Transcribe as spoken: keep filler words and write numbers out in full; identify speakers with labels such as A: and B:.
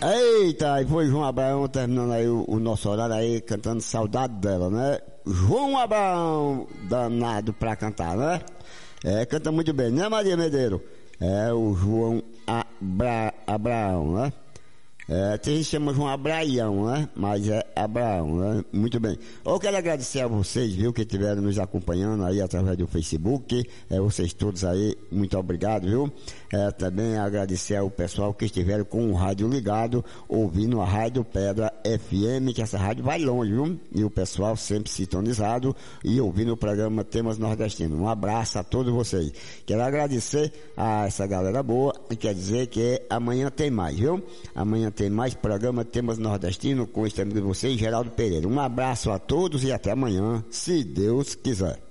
A: Eita, e foi João Abraão terminando aí o, o nosso horário aí, cantando Saudade dela, né? João Abraão, danado pra cantar, né? É, canta muito bem, né, Maria Medeiro? É, o João Abra, Abraão, né? É, tem gente que chama João Abraião, né? Mas é Abraão, né? Muito bem. Eu quero agradecer a vocês, viu, que estiveram nos acompanhando aí através do Facebook. É, vocês todos aí, muito obrigado, viu? É, também agradecer ao pessoal que estiveram com o rádio ligado, ouvindo a Rádio Pedra F M, que essa rádio vai longe, viu? E o pessoal sempre sintonizado e ouvindo o programa Temas Nordestinos. Um abraço a todos vocês. Quero agradecer a essa galera boa e quer dizer que amanhã tem mais, viu? Amanhã tem mais programa Temas Nordestinos com este amigo de vocês, Geraldo Pereira. Um abraço a todos e até amanhã, se Deus quiser.